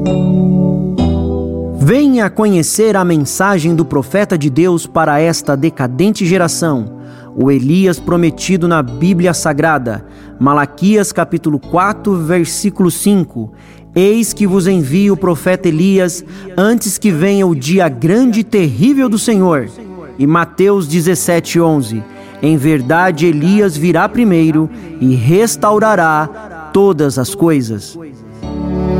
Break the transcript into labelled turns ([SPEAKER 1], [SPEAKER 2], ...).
[SPEAKER 1] Venha conhecer a mensagem do profeta de Deus para esta decadente geração, o Elias prometido na Bíblia Sagrada, Malaquias capítulo 4, versículo 5. Eis que vos envio o profeta Elias antes que venha o dia grande e terrível do Senhor. E Mateus 17, 11. Em verdade, Elias virá primeiro e restaurará todas as coisas.